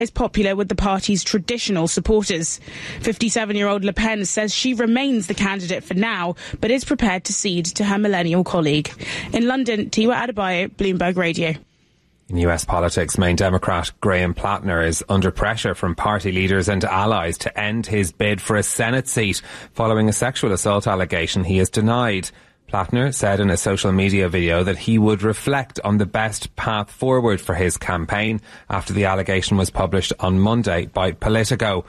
is popular with the party's traditional supporters. 57-year-old Le Pen says she remains the candidate for now, but is prepared to cede to her millennial colleague. In London, Tiwa Adebayo, Bloomberg Radio. In US politics, Main Democrat Graham Plattner is under pressure from party leaders and allies to end his bid for a Senate seat following a sexual assault allegation he has denied. Plattner said in a social media video that he would reflect on the best path forward for his campaign after the allegation was published on Monday by Politico.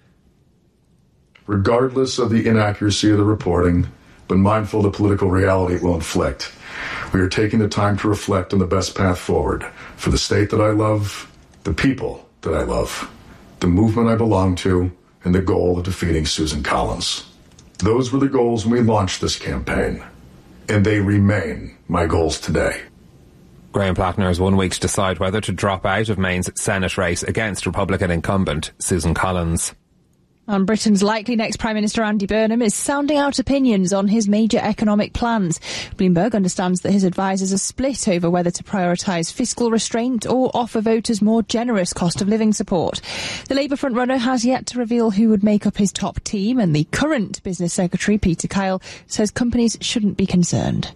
Regardless of the inaccuracy of the reporting, but mindful of the political reality it will inflict, we are taking the time to reflect on the best path forward for the state that I love, the people that I love, the movement I belong to, and the goal of defeating Susan Collins. Those were the goals when we launched this campaign, and they remain my goals today. Graham Plattner has 1 week to decide whether to drop out of Maine's Senate race against Republican incumbent Susan Collins. And Britain's likely next Prime Minister Andy Burnham is sounding out opinions on his major economic plans. Bloomberg understands that his advisers are split over whether to prioritise fiscal restraint or offer voters more generous cost of living support. The Labour frontrunner has yet to reveal who would make up his top team, and the current Business Secretary, Peter Kyle, says companies shouldn't be concerned.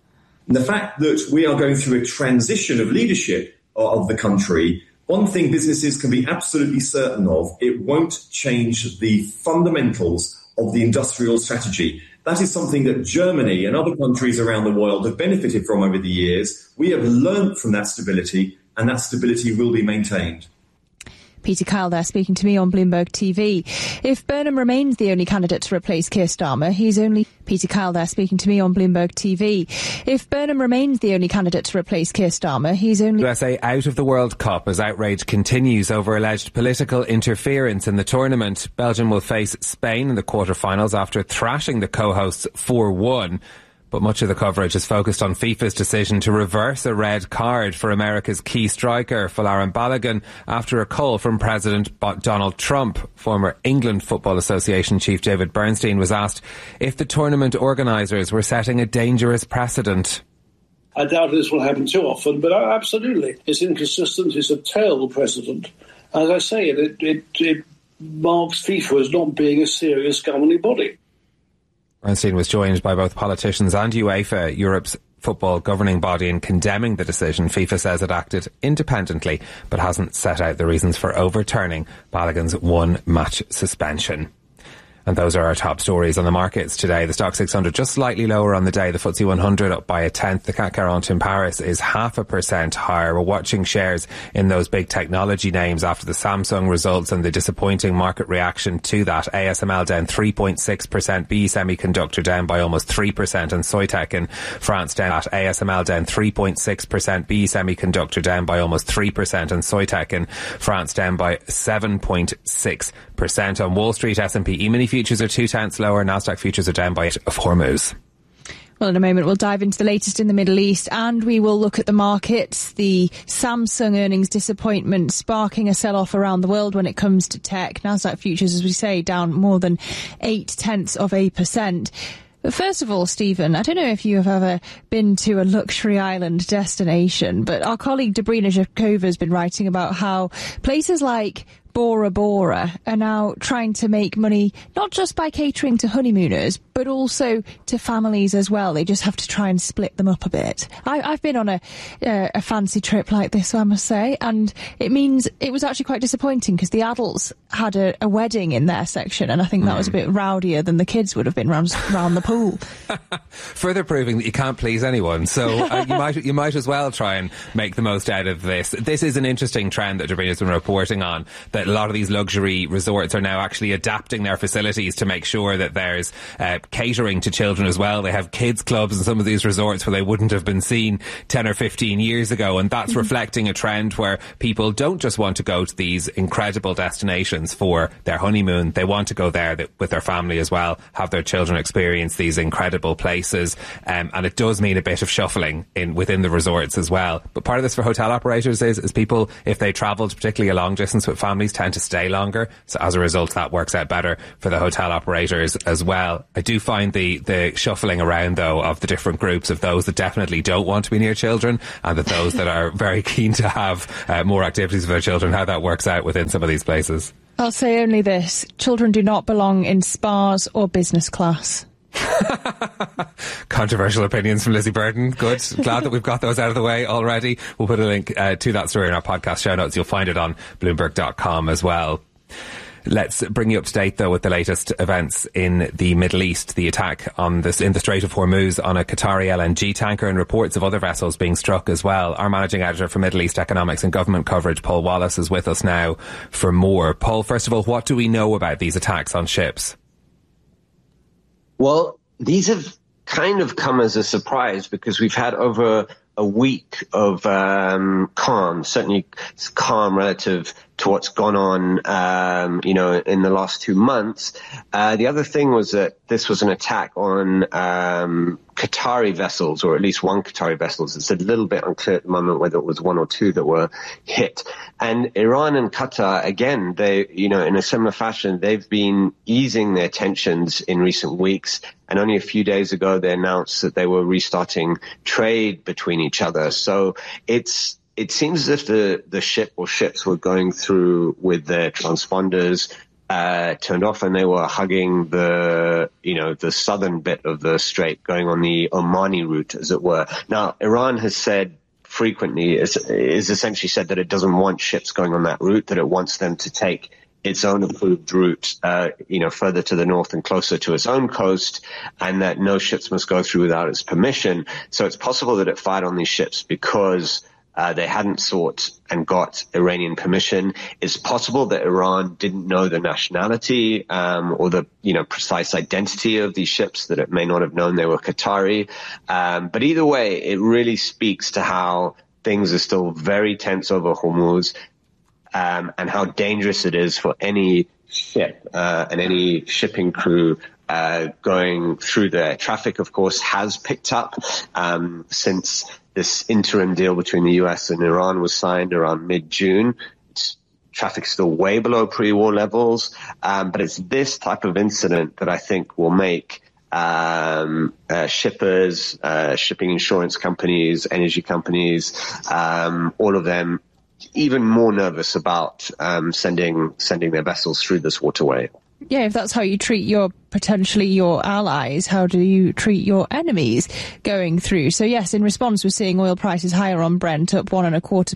The fact that we are going through a transition of leadership of the country, one thing businesses can be absolutely certain of, it won't change the fundamentals of the industrial strategy. That is something that Germany and other countries around the world have benefited from over the years. We have learned from that stability, and that stability will be maintained. Peter Kyle there speaking to me on Bloomberg TV. If Burnham remains the only candidate to replace Keir Starmer, Peter Kyle there speaking to me on Bloomberg TV. If Burnham remains the only candidate to replace Keir Starmer, USA out of the World Cup as outrage continues over alleged political interference in the tournament. Belgium will face Spain in the quarter-finals after thrashing the co-hosts 4-1. But much of the coverage is focused on FIFA's decision to reverse a red card for America's key striker, Folarin Balogun, after a call from President Donald Trump. Former England Football Association chief David Bernstein was asked if the tournament organisers were setting a dangerous precedent. I doubt this will happen too often, but absolutely. It's inconsistent. It's a terrible precedent. As I say, it marks FIFA as not being a serious governing body. Bernstein was joined by both politicians and UEFA, Europe's football governing body, in condemning the decision. FIFA says it acted independently, but hasn't set out the reasons for overturning Balogun's one-match suspension. And those are our top stories on the markets today. The Stoxx 600 just slightly lower on the day. The FTSE 100 up by 1/10. The CAC 40 in Paris is 0.5% higher. We're watching shares in those big technology names after the Samsung results and the disappointing market reaction to that. ASML down 3.6%. BE Semiconductor down by almost 3%. And Soitec in France down at ASML down 3.6%. BE Semiconductor down by almost 3%. And Soitec in France down by 7.6%. On Wall Street, S&P E-mini futures are 0.2 lower. Nasdaq futures are down by 8 of Hormuz. Well, in a moment, we'll dive into the latest in the Middle East, and we will look at the markets. The Samsung earnings disappointment sparking a sell-off around the world when it comes to tech. Nasdaq futures, as we say, down more than 0.8%. But first of all, Stephen, I don't know if you have ever been to a luxury island destination, but our colleague Dobrina Zhevkova has been writing about how places like Bora Bora are now trying to make money not just by catering to honeymooners, but also to families as well. They just have to try and split them up a bit. I've been on a fancy trip like this, I must say, and it means it was actually quite disappointing because the adults had a wedding in their section, and I think that was a bit rowdier than the kids would have been round the pool. Further proving that you can't please anyone, so you might as well try and make the most out of this. This is an interesting trend that Dobrina's been reporting on, that a lot of these luxury resorts are now actually adapting their facilities to make sure that there's catering to children as well. They have kids clubs in some of these resorts where they wouldn't have been seen 10 or 15 years ago, and that's reflecting a trend where people don't just want to go to these incredible destinations for their honeymoon. They want to go there with their family as well, have their children experience these incredible places, and it does mean a bit of shuffling within the resorts as well. But part of this for hotel operators is people, if they travelled particularly a long distance with families, tend to stay longer. So as a result, that works out better for the hotel operators as well. I do find the shuffling around, though, of the different groups of those that definitely don't want to be near children and that those that are very keen to have more activities for their children, how that works out within some of these places. I'll say only this. Children do not belong in spas or business class. Controversial opinions from Lizzie Burton. Good. Glad that we've got those out of the way already. We'll put a link to that story in our podcast show notes. You'll find it on Bloomberg.com as well. Let's bring you up to date, though, with the latest events in the Middle East. The attack in the Strait of Hormuz on a Qatari LNG tanker and reports of other vessels being struck as well. Our managing editor for Middle East economics and government coverage, Paul Wallace, is with us now for more. Paul, first of all, what do we know about these attacks on ships? Well, these have kind of come as a surprise because we've had over a week of calm, certainly calm relative to what's gone on, in the last 2 months. The other thing was that this was an attack on Qatari vessels, or at least one Qatari vessel. It's a little bit unclear at the moment whether it was one or two that were hit. And Iran and Qatar, again, they, in a similar fashion, they've been easing their tensions in recent weeks. And only a few days ago, they announced that they were restarting trade between each other. So it seems as if the ship or ships were going through with their transponders turned off, and they were hugging the southern bit of the strait, going on the Omani route, as it were. Now, Iran has said frequently, is essentially said that it doesn't want ships going on that route, that it wants them to take its own approved route, further to the north and closer to its own coast, and that no ships must go through without its permission. So it's possible that it fired on these ships because they hadn't sought and got Iranian permission. It's possible that Iran didn't know the nationality or the precise identity of these ships, that it may not have known they were Qatari. But either way, it really speaks to how things are still very tense over Hormuz, and how dangerous it is for any ship and any shipping crew going through there. Traffic, of course, has picked up since this interim deal between the US and Iran was signed around mid-June. Traffic's still way below pre-war levels, but it's this type of incident that I think will make shippers, shipping insurance companies, energy companies, all of them even more nervous about sending their vessels through this waterway. Yeah, if that's how you treat potentially your allies, how do you treat your enemies going through? So yes, in response, we're seeing oil prices higher on Brent, up 1.25%,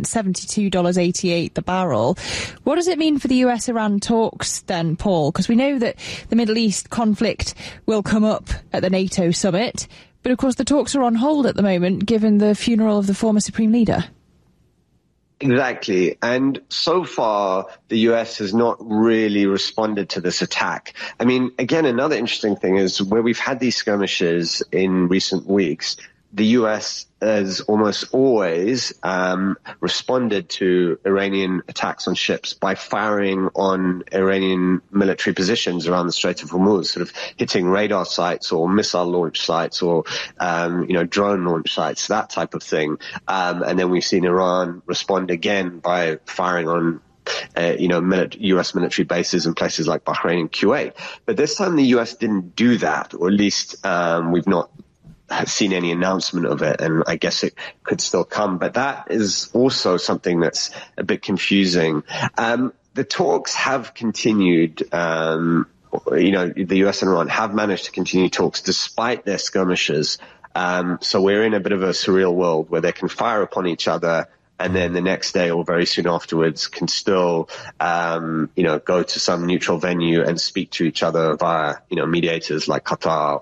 $72.88 the barrel. What does it mean for the US-Iran talks then, Paul? Because we know that the Middle East conflict will come up at the NATO summit, but of course the talks are on hold at the moment, given the funeral of the former Supreme Leader. Exactly. And so far, the US has not really responded to this attack. I mean, again, another interesting thing is where we've had these skirmishes in recent weeks, the US has almost always responded to Iranian attacks on ships by firing on Iranian military positions around the Strait of Hormuz, sort of hitting radar sites or missile launch sites or, drone launch sites, that type of thing. And then we've seen Iran respond again by firing on US military bases in places like Bahrain and Kuwait. But this time the US didn't do that, or at least we've not seen any announcement of it, and I guess it could still come. But that is also something that's a bit confusing. The talks have continued. The US and Iran have managed to continue talks despite their skirmishes. So we're in a bit of a surreal world where they can fire upon each other, and then the next day or very soon afterwards can still, go to some neutral venue and speak to each other via, mediators like Qatar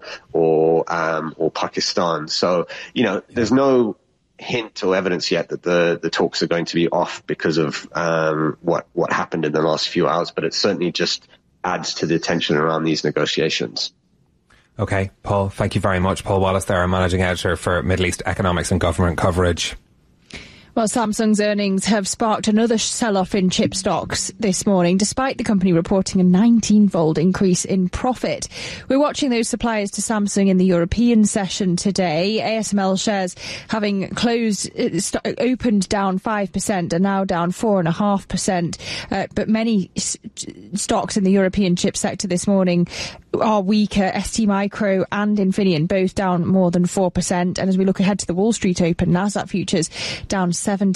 or Pakistan. So, there's no hint or evidence yet that the talks are going to be off because of what happened in the last few hours, but it certainly just adds to the tension around these negotiations. Okay, Paul, thank you very much. Paul Wallace there, our managing editor for Middle East economics and government coverage. Well, Samsung's earnings have sparked another sell-off in chip stocks this morning, despite the company reporting a 19-fold increase in profit. We're watching those suppliers to Samsung in the European session today. ASML shares having opened down 5% are now down 4.5%. But many stocks in the European chip sector this morning are weaker. STMicro and Infineon both down more than 4%. And as we look ahead to the Wall Street Open, Nasdaq futures down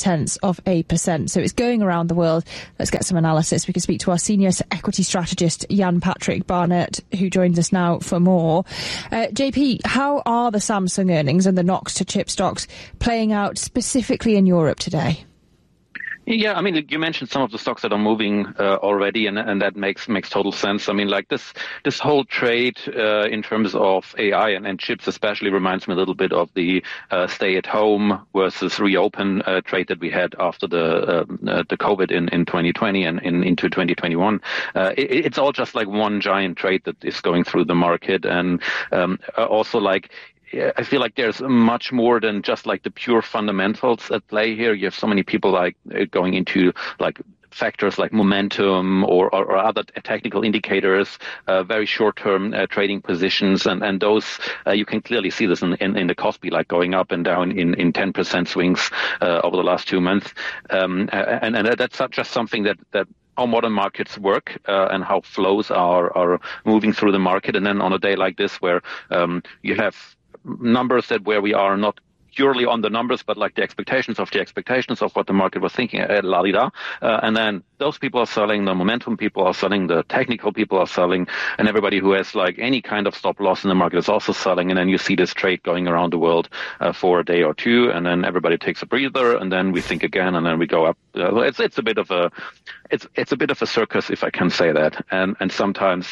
0.7%. So it's going around the world. Let's get some analysis. We can speak to our senior equity strategist, Jan Patrick Barnett, who joins us now for more. JP, how are the Samsung earnings and the knocks to chip stocks playing out specifically in Europe today? Yeah, I mean, you mentioned some of the stocks that are moving already, and that makes total sense. I mean, like this whole trade in terms of AI and chips especially reminds me a little bit of the stay-at-home versus reopen trade that we had after the COVID in 2020 and into 2021. It's all just like one giant trade that is going through the market, and also like. I feel like there's much more than just like the pure fundamentals at play here. You have so many people like going into like factors like momentum or other technical indicators, very short-term trading positions, and those you can clearly see this in the Kospi, like going up and down in 10% swings over the last 2 months, and that's not just something that how modern markets work and how flows are moving through the market, and then on a day like this where you have numbers that where we are not purely on the numbers, but like the expectations of what the market was thinking, and then those people are selling, the momentum people are selling, the technical people are selling, and everybody who has like any kind of stop loss in the market is also selling, and then you see this trade going around the world for a day or two, and then everybody takes a breather, and then we think again, and then we go up. It's a bit of a circus, if I can say that, and sometimes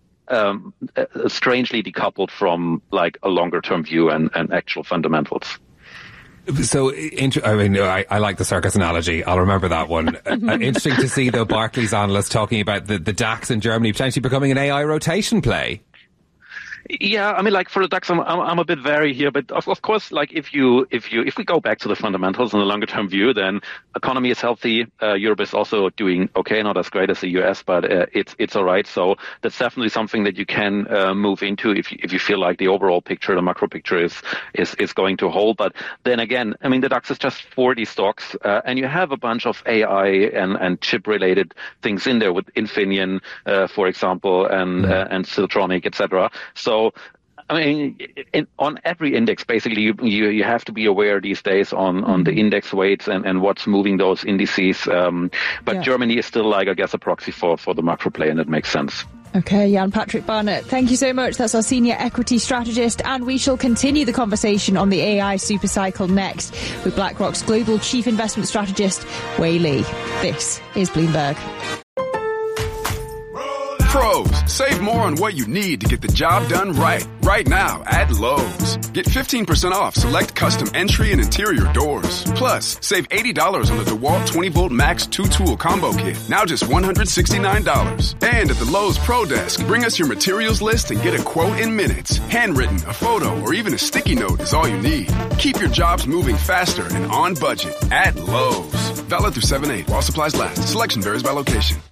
strangely decoupled from like a longer term view and actual fundamentals. So, I mean, I like the circus analogy. I'll remember that one. Interesting to see, though, Barclays analysts talking about the DAX in Germany potentially becoming an AI rotation play. Yeah, I mean, like for the DAX, I'm a bit vary here, but of course, like if we go back to the fundamentals and the longer term view, then economy is healthy. Europe is also doing okay, not as great as the US, but it's all right. So that's definitely something that you can move into if you feel like the overall picture, the macro picture is going to hold. But then again, I mean, the DAX is just 40 stocks, and you have a bunch of AI and chip related things in there with Infineon, for example, and Siltronic, etc. So, I mean, on every index, basically, you have to be aware these days on the index weights and what's moving those indices. But Germany is still, like, I guess, a proxy for the macro play, and it makes sense. Okay, Jan Patrick Barnett, thank you so much. That's our senior equity strategist, and we shall continue the conversation on the AI supercycle next with BlackRock's global chief investment strategist, Wei Li. This is Bloomberg. Pros, save more on what you need to get the job done right. Right now at Lowe's. Get 15% off select custom entry and interior doors. Plus, save $80 on the DeWalt 20-volt Max 2-tool combo kit. Now just $169. And at the Lowe's Pro Desk, bring us your materials list and get a quote in minutes. Handwritten, a photo, or even a sticky note is all you need. Keep your jobs moving faster and on budget at Lowe's. Valid through 7/8 while supplies last. Selection varies by location.